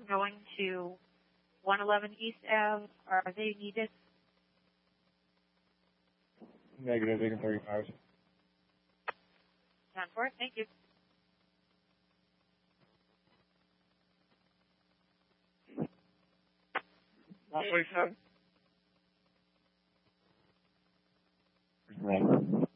going to 111 East Ave. Are they needed? Negative, they can 35. 10-4, thank you. Lot 27. Right.